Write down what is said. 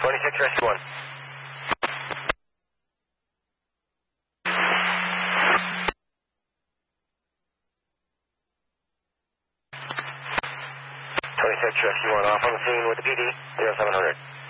26 Rescue 1. 26 Rescue 1 off on the scene with the PD, 0700.